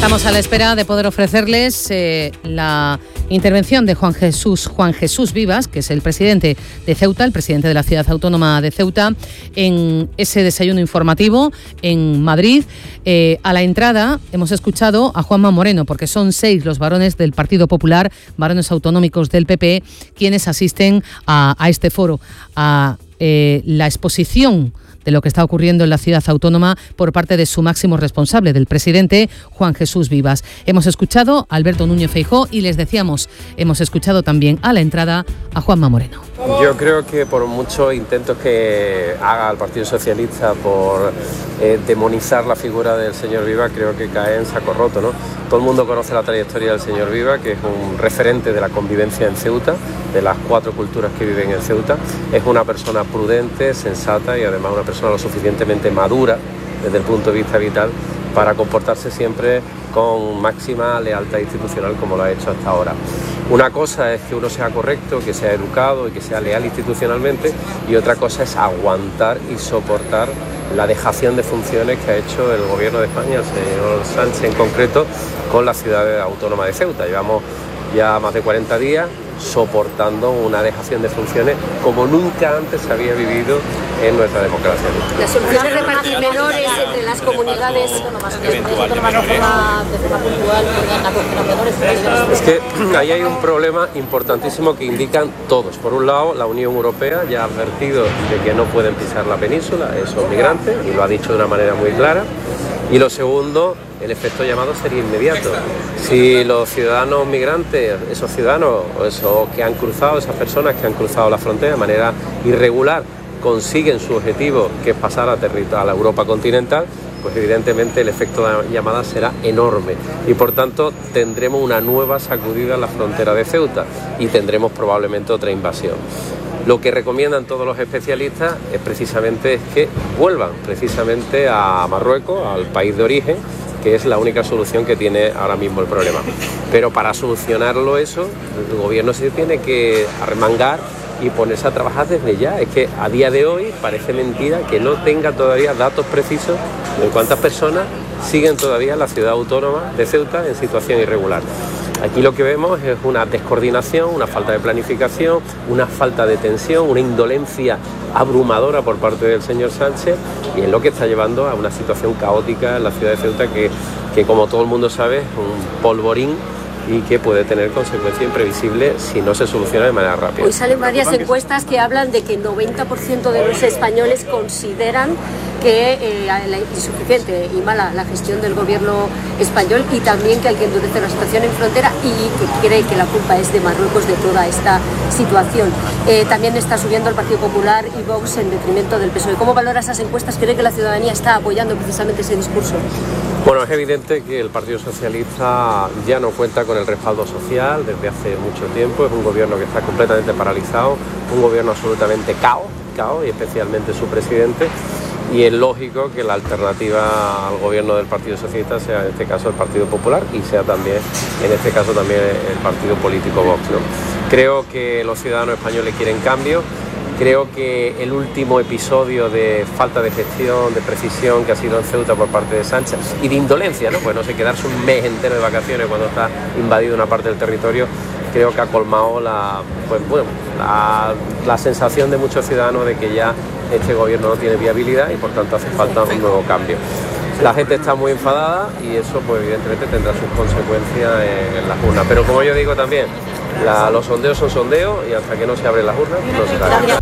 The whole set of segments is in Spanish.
Estamos a la espera de poder ofrecerles la intervención de Juan Jesús Vivas, que es el presidente de Ceuta, el presidente de la Ciudad Autónoma de Ceuta, en ese desayuno informativo en Madrid. A la entrada hemos escuchado a Juanma Moreno, porque son 6 los varones del Partido Popular, varones autonómicos del PP, quienes asisten a este foro, a la exposición de lo que está ocurriendo en la ciudad autónoma por parte de su máximo responsable, del presidente Juan Jesús Vivas. Hemos escuchado a Alberto Núñez Feijóo y les decíamos, hemos escuchado también a la entrada a Juanma Moreno. Yo creo que por muchos intentos que haga el Partido Socialista por demonizar la figura del señor Vivas, creo que cae en saco roto, ¿no? Todo el mundo conoce la trayectoria del señor Vivas, que es un referente de la convivencia en Ceuta, de las 4 culturas que viven en Ceuta. Es una persona prudente, sensata y además una persona lo suficientemente madura desde el punto de vista vital para comportarse siempre con máxima lealtad institucional como lo ha hecho hasta ahora. Una cosa es que uno sea correcto, que sea educado y que sea leal institucionalmente, y otra cosa es aguantar y soportar la dejación de funciones que ha hecho el Gobierno de España, el señor Sánchez en concreto, con la ciudad autónoma de Ceuta. Llevamos ya más de 40 días soportando una dejación de funciones como nunca antes se había vivido en nuestra democracia. La solución es repartir menores entre las comunidades Es que ahí hay un problema importantísimo que indican todos. Por un lado, la Unión Europea ya ha advertido de que no pueden pisar la península esos migrantes, y lo ha dicho de una manera muy clara. Y lo segundo, el efecto llamado sería inmediato. Si los ciudadanos migrantes, esos ciudadanos o esos que han cruzado, esas personas que han cruzado la frontera de manera irregular, consiguen su objetivo, que es pasar a la Europa continental, pues evidentemente el efecto de llamada será enorme y por tanto tendremos una nueva sacudida en la frontera de Ceuta y tendremos probablemente otra invasión. Lo que recomiendan todos los especialistas es precisamente que vuelvan precisamente a Marruecos, al país de origen, que es la única solución que tiene ahora mismo el problema. Pero para solucionarlo eso, el gobierno se tiene que arremangar y ponerse a trabajar desde ya. Es que a día de hoy parece mentira que no tenga todavía datos precisos de cuántas personas siguen todavía en la ciudad autónoma de Ceuta en situación irregular. Aquí lo que vemos es una descoordinación, una falta de planificación, una falta de tensión, una indolencia abrumadora por parte del señor Sánchez, y es lo que está llevando a una situación caótica en la ciudad de Ceuta que como todo el mundo sabe, es un polvorín y que puede tener consecuencias imprevisibles si no se soluciona de manera rápida. Hoy salen varias encuestas que hablan de que el 90% de los españoles consideran que la insuficiente y mala la gestión del gobierno español, y también que hay que endurecer la situación en frontera, y que cree que la culpa es de Marruecos de toda esta situación. También está subiendo el Partido Popular y Vox en detrimento del PSOE. ¿Cómo valora esas encuestas? ¿Cree que la ciudadanía está apoyando precisamente ese discurso? Bueno, es evidente que el Partido Socialista ya no cuenta con el respaldo social desde hace mucho tiempo. Es un gobierno que está completamente paralizado, un gobierno absolutamente caos, y especialmente su presidente. Y es lógico que la alternativa al gobierno del Partido Socialista sea en este caso el Partido Popular y sea también, en este caso también el partido político Vox, ¿no? Creo que los ciudadanos españoles quieren cambio. Creo que el último episodio de falta de gestión, de precisión que ha sido en Ceuta por parte de Sánchez y de indolencia, ¿no? Pues no sé, quedarse un mes entero de vacaciones cuando está invadido una parte del territorio, creo que ha colmado la sensación de muchos ciudadanos de que ya este gobierno no tiene viabilidad y por tanto hace falta un nuevo cambio. La gente está muy enfadada y eso pues evidentemente tendrá sus consecuencias en las urnas. Pero como yo digo también, los sondeos son sondeos y hasta que no se abren las urnas no se sabe.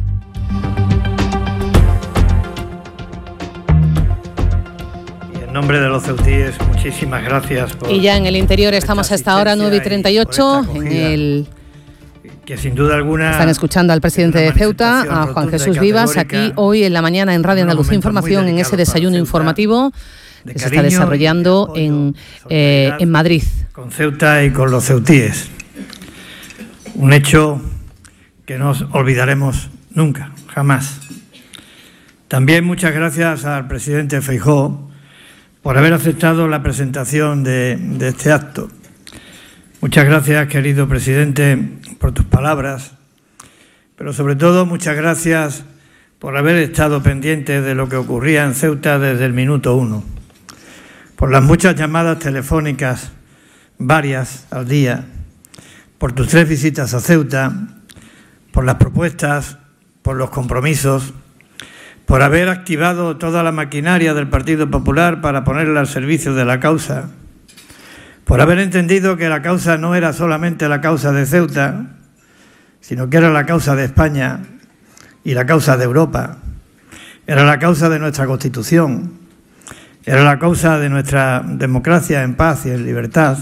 En nombre de los ceutíes, muchísimas gracias. Y ya en el interior estamos hasta ahora 9:38 en el... Que sin duda alguna están escuchando al presidente de Ceuta, a Juan Jesús Vivas, aquí hoy en la mañana en Radio Andalucía Información, en ese desayuno informativo que se está desarrollando en Madrid. Con Ceuta y con los ceutíes. Un hecho que no olvidaremos nunca, jamás. También muchas gracias al presidente Feijóo por haber aceptado la presentación de este acto. Muchas gracias, querido presidente, por tus palabras, pero sobre todo muchas gracias por haber estado pendiente de lo que ocurría en Ceuta desde el minuto 1, por las muchas llamadas telefónicas, varias al día, por tus 3 visitas a Ceuta, por las propuestas, por los compromisos, por haber activado toda la maquinaria del Partido Popular para ponerla al servicio de la causa, por haber entendido que la causa no era solamente la causa de Ceuta, sino que era la causa de España y la causa de Europa, era la causa de nuestra Constitución, era la causa de nuestra democracia en paz y en libertad.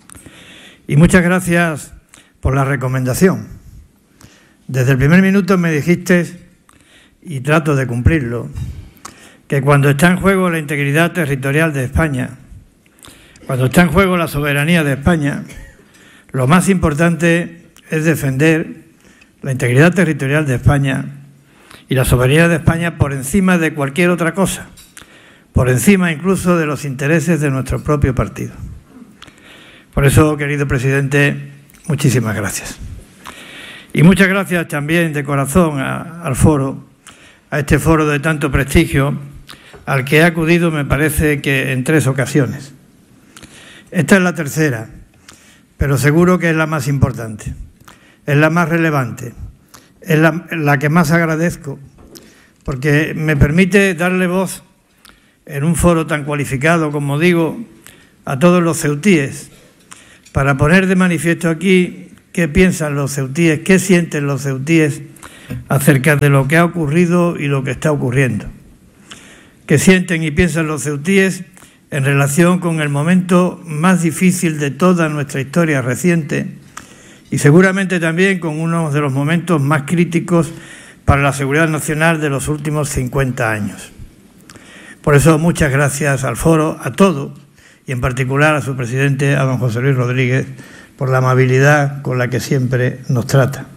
Y muchas gracias por la recomendación. Desde el primer minuto me dijiste, y trato de cumplirlo, que cuando está en juego la integridad territorial de España, cuando está en juego la soberanía de España, lo más importante es defender la integridad territorial de España y la soberanía de España por encima de cualquier otra cosa, por encima incluso de los intereses de nuestro propio partido. Por eso, querido presidente, muchísimas gracias. Y muchas gracias también de corazón al foro, a este foro de tanto prestigio, al que he acudido me parece que en 3 ocasiones. Esta es la tercera, pero seguro que es la más importante, es la más relevante, es la que más agradezco, porque me permite darle voz en un foro tan cualificado, como digo, a todos los ceutíes, para poner de manifiesto aquí qué piensan los ceutíes, qué sienten los ceutíes acerca de lo que ha ocurrido y lo que está ocurriendo. Qué sienten y piensan los ceutíes en relación con el momento más difícil de toda nuestra historia reciente y seguramente también con uno de los momentos más críticos para la seguridad nacional de los últimos 50 años. Por eso, muchas gracias al foro, a todos, y en particular a su presidente, a don José Luis Rodríguez, por la amabilidad con la que siempre nos trata.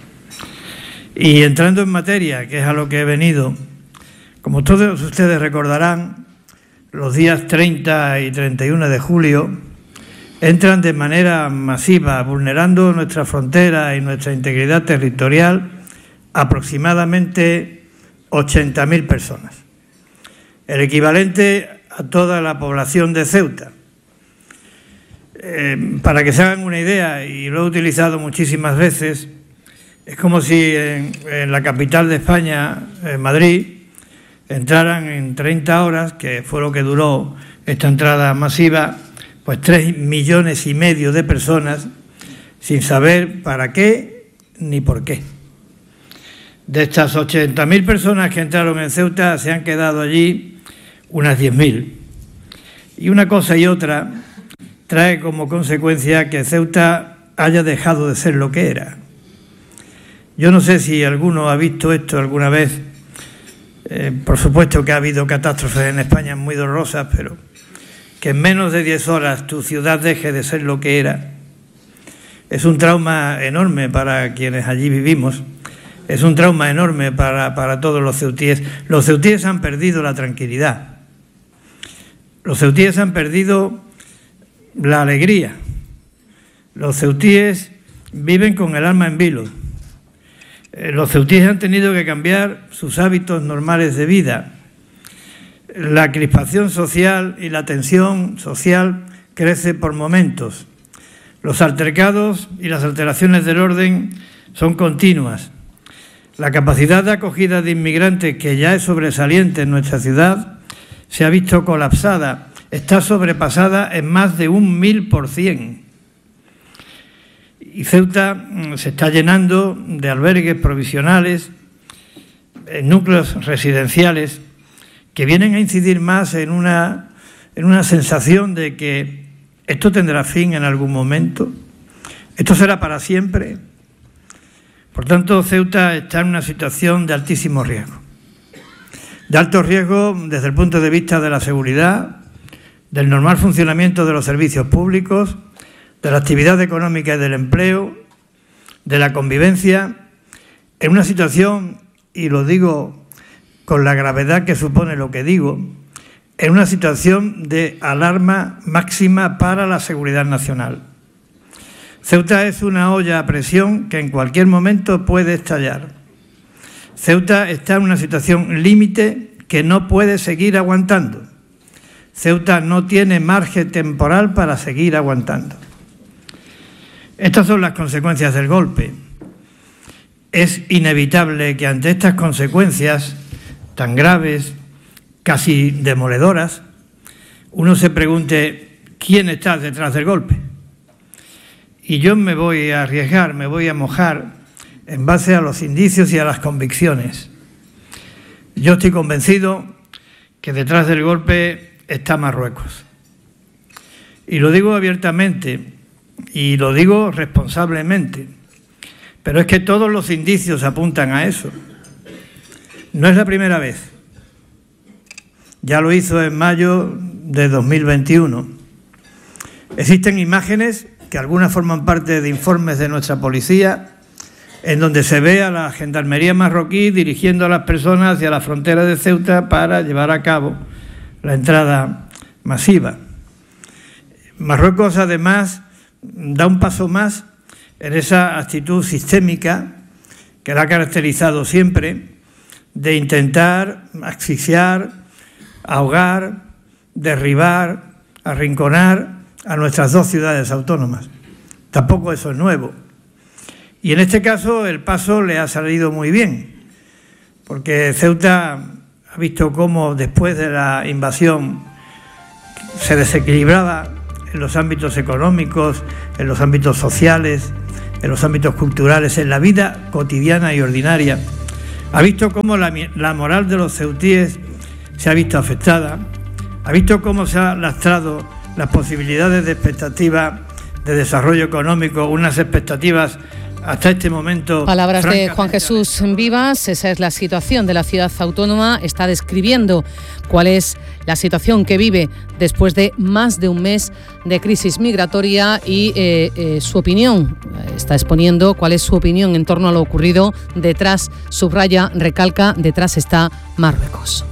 Y entrando en materia, que es a lo que he venido, como todos ustedes recordarán, los días 30 y 31 de julio entran de manera masiva, vulnerando nuestra frontera y nuestra integridad territorial, aproximadamente 80.000 personas, el equivalente a toda la población de Ceuta. Para que se hagan una idea, y lo he utilizado muchísimas veces, es como si en la capital de España, en Madrid, entraran en 30 horas, que fue lo que duró esta entrada masiva, pues 3,5 millones de personas sin saber para qué ni por qué. De estas 80.000 personas que entraron en Ceuta, se han quedado allí unas 10.000. Y una cosa y otra trae como consecuencia que Ceuta haya dejado de ser lo que era. Yo no sé si alguno ha visto esto alguna vez. Por supuesto que ha habido catástrofes en España muy dolorosas, pero que en menos de 10 horas tu ciudad deje de ser lo que era es un trauma enorme para quienes allí vivimos, es un trauma enorme para todos los ceutíes. Los ceutíes han perdido la tranquilidad, los ceutíes han perdido la alegría, los ceutíes viven con el alma en vilo. Los ceutíes han tenido que cambiar sus hábitos normales de vida. La crispación social y la tensión social crece por momentos. Los altercados y las alteraciones del orden son continuas. La capacidad de acogida de inmigrantes, que ya es sobresaliente en nuestra ciudad, se ha visto colapsada, está sobrepasada en más de 1.000%. Y Ceuta se está llenando de albergues provisionales, núcleos residenciales, que vienen a incidir más en una sensación de que esto tendrá fin en algún momento, esto será para siempre. Por tanto, Ceuta está en una situación de altísimo riesgo. De alto riesgo desde el punto de vista de la seguridad, del normal funcionamiento de los servicios públicos, de la actividad económica y del empleo, de la convivencia, en una situación, y lo digo con la gravedad que supone lo que digo, en una situación de alarma máxima para la seguridad nacional. Ceuta es una olla a presión que en cualquier momento puede estallar. Ceuta está en una situación límite que no puede seguir aguantando. Ceuta no tiene margen temporal para seguir aguantando. Estas son las consecuencias del golpe. Es inevitable que ante estas consecuencias tan graves, casi demoledoras, uno se pregunte quién está detrás del golpe. Y yo me voy a arriesgar, me voy a mojar en base a los indicios y a las convicciones. Yo estoy convencido que detrás del golpe está Marruecos. Y lo digo abiertamente y lo digo responsablemente, pero es que todos los indicios apuntan a eso. No es la primera vez. Ya lo hizo en mayo de 2021. Existen imágenes que algunas forman parte de informes de nuestra policía, en donde se ve a la gendarmería marroquí dirigiendo a las personas hacia la frontera de Ceuta para llevar a cabo la entrada masiva. Marruecos, además, da un paso más en esa actitud sistémica que la ha caracterizado siempre, de intentar asfixiar, ahogar, derribar, arrinconar a nuestras dos ciudades autónomas. Tampoco eso es nuevo. Y en este caso el paso le ha salido muy bien, porque Ceuta ha visto cómo después de la invasión se desequilibraba en los ámbitos económicos, en los ámbitos sociales, en los ámbitos culturales, en la vida cotidiana y ordinaria. Ha visto cómo la moral de los ceutíes se ha visto afectada, ha visto cómo se han lastrado las posibilidades de expectativa de desarrollo económico, unas expectativas hasta este momento. Palabras de Juan Jesús Vivas. Esa es la situación de la ciudad autónoma. Está describiendo cuál es la situación que vive después de más de un mes de crisis migratoria y su opinión. Está exponiendo cuál es su opinión en torno a lo ocurrido. Detrás, subraya, recalca, detrás está Marruecos.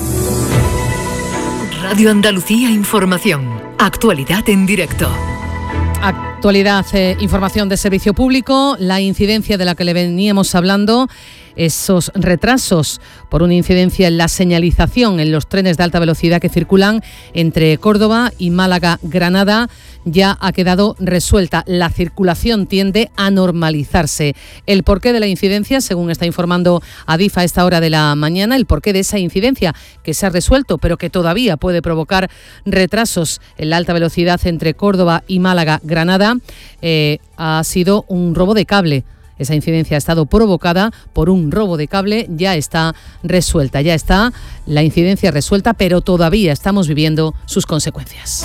Radio Andalucía Información. Actualidad en directo. Actualidad, información de servicio público, la incidencia de la que le veníamos hablando, esos retrasos por una incidencia en la señalización en los trenes de alta velocidad que circulan entre Córdoba y Málaga-Granada, ya ha quedado resuelta. La circulación tiende a normalizarse. El porqué de la incidencia, según está informando Adif a esta hora de la mañana, el porqué de esa incidencia que se ha resuelto, pero que todavía puede provocar retrasos en la alta velocidad entre Córdoba y Málaga-Granada, ha sido un robo de cable. Esa incidencia ha estado provocada por un robo de cable, ya está resuelta, ya está la incidencia resuelta, pero todavía estamos viviendo sus consecuencias.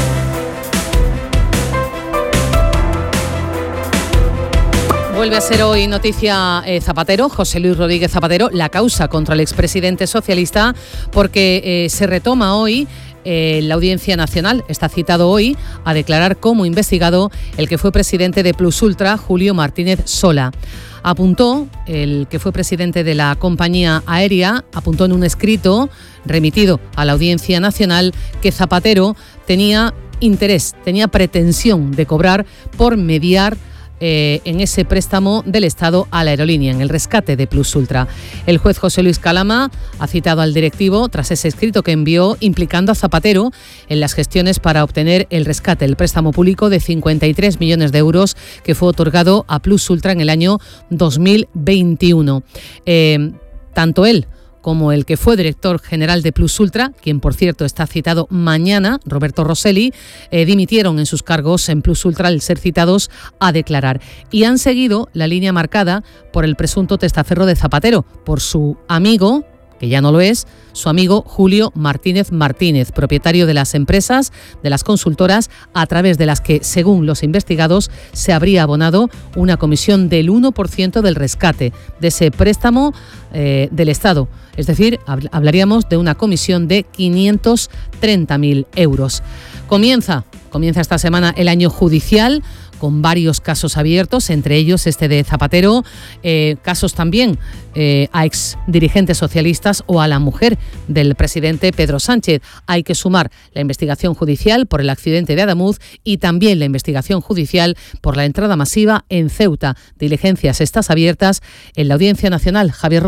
Vuelve a ser hoy noticia Zapatero, José Luis Rodríguez Zapatero, la causa contra el expresidente socialista, porque se retoma hoy la Audiencia Nacional. Está citado hoy a declarar como investigado el que fue presidente de Plus Ultra, Julio Martínez Sola. Apuntó, el que fue presidente de la compañía aérea, apuntó en un escrito remitido a la Audiencia Nacional que Zapatero tenía interés, tenía pretensión de cobrar por mediar en ese préstamo del Estado a la aerolínea, en el rescate de Plus Ultra. El juez José Luis Calama ha citado al directivo tras ese escrito que envió implicando a Zapatero en las gestiones para obtener el rescate, el préstamo público de 53 millones de euros que fue otorgado a Plus Ultra en el año 2021. Tanto él como el que fue director general de Plus Ultra, quien por cierto está citado mañana, Roberto Rosselli, dimitieron en sus cargos en Plus Ultra al ser citados a declarar. Y han seguido la línea marcada por el presunto testaferro de Zapatero, por su amigo, que ya no lo es, su amigo Julio Martínez Martínez, propietario de las empresas, de las consultoras, a través de las que, según los investigados, se habría abonado una comisión del 1% del rescate de ese préstamo del Estado. Es decir, hablaríamos de una comisión de 530.000 euros. Comienza esta semana el año judicial, con varios casos abiertos, entre ellos este de Zapatero, casos también a ex dirigentes socialistas o a la mujer del presidente Pedro Sánchez. Hay que sumar la investigación judicial por el accidente de Adamuz y también la investigación judicial por la entrada masiva en Ceuta. Diligencias estas abiertas en la Audiencia Nacional. Javier Ronda.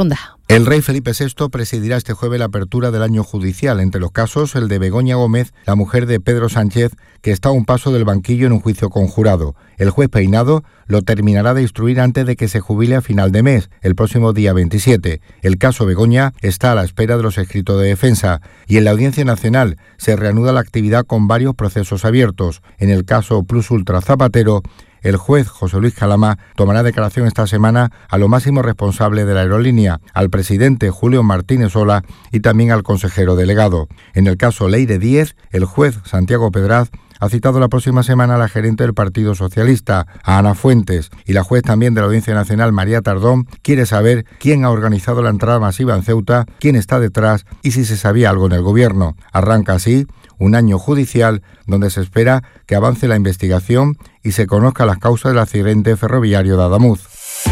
El rey Felipe VI presidirá este jueves la apertura del año judicial. Entre los casos, el de Begoña Gómez, la mujer de Pedro Sánchez, que está a un paso del banquillo en un juicio conjurado. El juez Peinado lo terminará de instruir antes de que se jubile a final de mes, el próximo día 27. El caso Begoña está a la espera de los escritos de defensa. Y en la Audiencia Nacional se reanuda la actividad con varios procesos abiertos. En el caso Plus Ultra Zapatero, el juez José Luis Calama tomará declaración esta semana a lo máximo responsable de la aerolínea, al presidente Julio Martínez Ola y también al consejero delegado. En el caso Leire Díez, el juez Santiago Pedraz ha citado la próxima semana a la gerente del Partido Socialista, a Ana Fuentes, y la juez también de la Audiencia Nacional, María Tardón, quiere saber quién ha organizado la entrada masiva en Ceuta, quién está detrás y si se sabía algo en el gobierno. Arranca así un año judicial donde se espera que avance la investigación y se conozcan las causas del accidente ferroviario de Adamuz.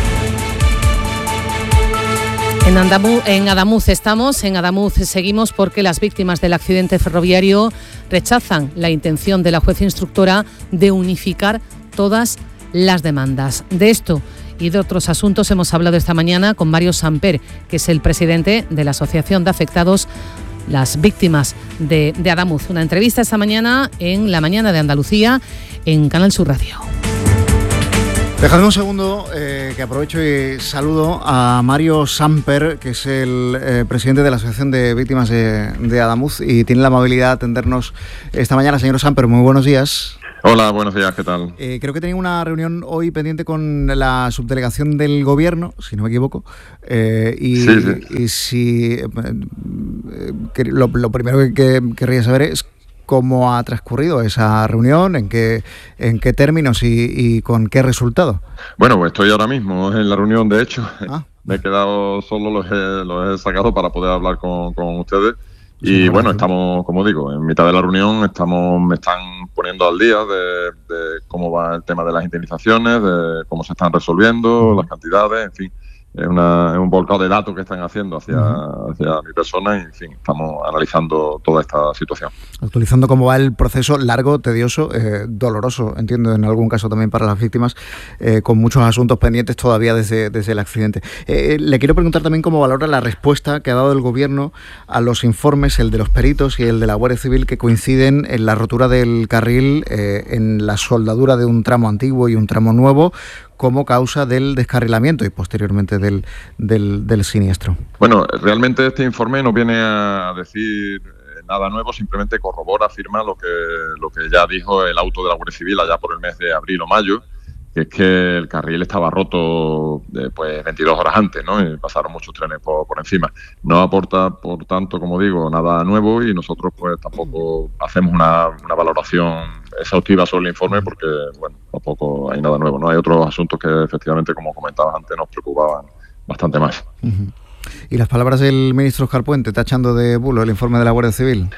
En Adamuz estamos, en Adamuz seguimos porque las víctimas del accidente ferroviario rechazan la intención de la juez instructora de unificar todas las demandas. De esto y de otros asuntos hemos hablado esta mañana con Mario Samper, que es el presidente de la Asociación de Afectados, las víctimas de Adamuz. Una entrevista esta mañana en La Mañana de Andalucía en Canal Sur Radio. Dejadme un segundo, que aprovecho y saludo a Mario Samper, que es el presidente de la Asociación de Víctimas de Adamuz y tiene la amabilidad de atendernos esta mañana. Señor Samper, muy buenos días. Hola, buenos días, ¿qué tal? Creo que tenía una reunión hoy pendiente con la subdelegación del Gobierno, si no me equivoco, y si lo primero que querría saber es cómo ha transcurrido esa reunión, en qué términos y con qué resultado. Bueno, pues estoy ahora mismo en la reunión, de hecho. Me he quedado solo, los he sacado para poder hablar con ustedes. Y bueno, estamos, como digo, en mitad de la reunión, me están poniendo al día de cómo va el tema de las indemnizaciones, de cómo se están resolviendo, las cantidades, en fin. Es un volcado de datos que están haciendo hacia mi persona y, en fin, estamos analizando toda esta situación. Actualizando cómo va el proceso largo, tedioso, doloroso, entiendo, en algún caso también para las víctimas, con muchos asuntos pendientes todavía desde el accidente. Le quiero preguntar también cómo valora la respuesta que ha dado el Gobierno a los informes, el de los peritos y el de la Guardia Civil, que coinciden en la rotura del carril, en la soldadura de un tramo antiguo y un tramo nuevo, como causa del descarrilamiento y posteriormente del siniestro. Bueno, realmente este informe no viene a decir nada nuevo, simplemente corrobora, afirma lo que ya dijo el auto de la Guardia Civil allá por el mes de abril o mayo, que es que el carril estaba roto 22 horas antes, ¿no? Y pasaron muchos trenes por encima. No aporta, por tanto, como digo, nada nuevo y nosotros pues tampoco hacemos una valoración exhaustiva sobre el informe porque, bueno, tampoco hay nada nuevo, ¿no? Hay otros asuntos que efectivamente, como comentabas antes, nos preocupaban bastante más. Uh-huh. ¿Y las palabras del ministro Óscar Puente tachando de bulo el informe de la Guardia Civil?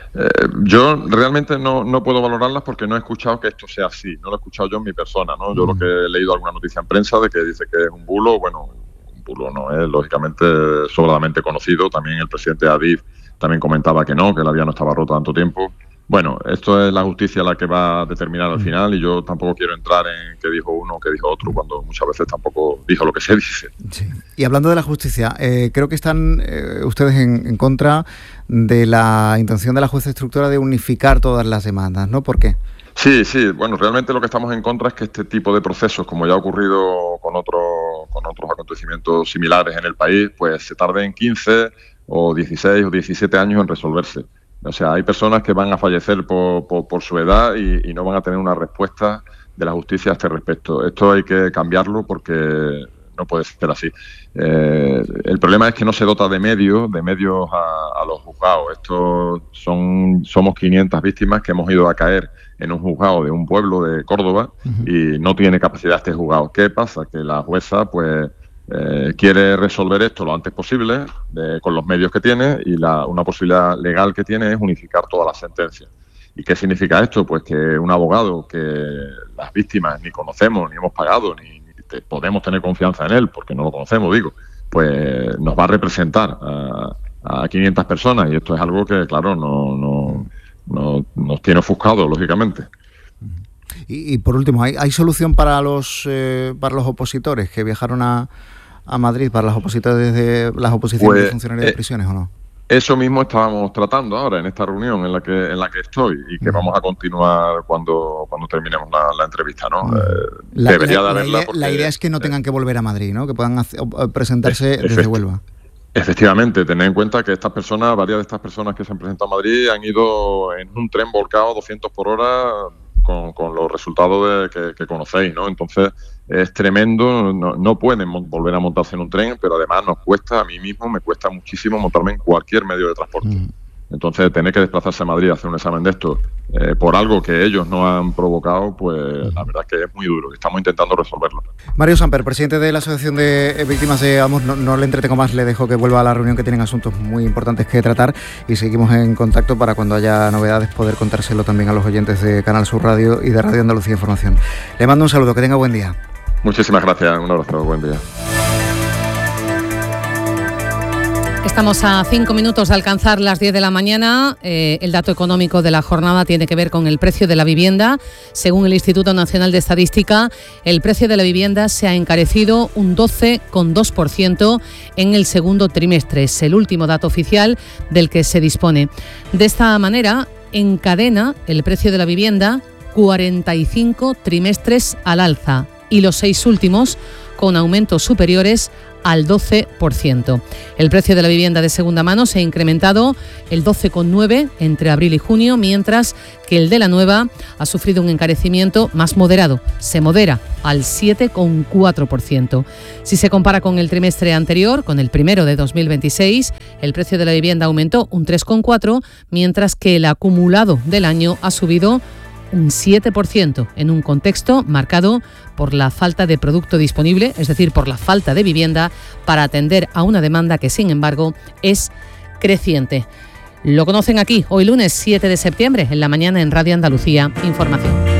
Yo realmente no puedo valorarlas porque no he escuchado que esto sea así. No lo he escuchado yo en mi persona, ¿no? Yo lo que he leído alguna noticia en prensa de que dice que es un bulo, bueno, un bulo no es, lógicamente, sobradamente conocido. También el presidente Adif también comentaba que no, que la vía no estaba rota tanto tiempo. Bueno, esto es la justicia la que va a determinar al final y yo tampoco quiero entrar en qué dijo uno o qué dijo otro cuando muchas veces tampoco dijo lo que se dice. Sí. Y hablando de la justicia, creo que están ustedes en contra de la intención de la jueza instructora de unificar todas las demandas, ¿no? ¿Por qué? Sí, bueno, realmente lo que estamos en contra es que este tipo de procesos, como ya ha ocurrido con otros acontecimientos similares en el país, pues se tarden 15 o 16 o 17 años en resolverse. O sea, hay personas que van a fallecer por su edad y no van a tener una respuesta de la justicia a este respecto. Esto hay que cambiarlo porque no puede ser así. El problema es que no se dota de medios a los juzgados. Somos 500 víctimas que hemos ido a caer en un juzgado de un pueblo de Córdoba y no tiene capacidad este juzgado. ¿Qué pasa? Que la jueza, pues, quiere resolver esto lo antes posible con los medios que tiene y una posibilidad legal que tiene es unificar todas las sentencias. ¿Y qué significa esto? Pues que un abogado que las víctimas ni conocemos, ni hemos pagado, ni podemos tener confianza en él, porque no lo conocemos, pues nos va a representar a 500 personas y esto es algo que, claro, no nos tiene ofuscado, lógicamente. Y por último, ¿hay solución para los opositores que viajaron a a Madrid para las oposiciones de funcionarios de prisiones o no? Eso mismo estábamos tratando ahora en esta reunión en la que estoy y que vamos a continuar cuando terminemos la entrevista, ¿no? Debería de haberla. La idea es que no tengan que volver a Madrid, ¿no? Que puedan presentarse desde Huelva. Efectivamente, tener en cuenta que varias de estas personas que se han presentado a Madrid han ido en un tren volcado 200 por hora con los resultados que conocéis, ¿no? Entonces es tremendo, no pueden volver a montarse en un tren, pero además a mí mismo me cuesta muchísimo montarme en cualquier medio de transporte. Entonces, tener que desplazarse a Madrid a hacer un examen de esto por algo que ellos no han provocado, pues la verdad es que es muy duro. Estamos intentando resolverlo. Mario Samper, presidente de la Asociación de Víctimas de ADAMUZ, no le entretengo más, le dejo que vuelva a la reunión, que tienen asuntos muy importantes que tratar, y seguimos en contacto para cuando haya novedades poder contárselo también a los oyentes de Canal Sur Radio y de Radio Andalucía Información. Le mando un saludo, que tenga buen día. Muchísimas gracias, un abrazo, buen día. Estamos a 5 minutos de alcanzar las 10 de la mañana. El dato económico de la jornada tiene que ver con el precio de la vivienda. Según el Instituto Nacional de Estadística, el precio de la vivienda se ha encarecido un 12,2% en el segundo trimestre. Es el último dato oficial del que se dispone. De esta manera, encadena el precio de la vivienda 45 trimestres al alza y los 6 últimos con aumentos superiores al 12%. El precio de la vivienda de segunda mano se ha incrementado el 12,9% entre abril y junio, mientras que el de la nueva ha sufrido un encarecimiento más moderado, se modera al 7,4%. Si se compara con el trimestre anterior, con el primero de 2026, el precio de la vivienda aumentó un 3,4%, mientras que el acumulado del año ha subido un 7%, en un contexto marcado por la falta de producto disponible, es decir, por la falta de vivienda para atender a una demanda que, sin embargo, es creciente. Lo conocen aquí, hoy lunes 7 de septiembre, en la mañana en Radio Andalucía Información.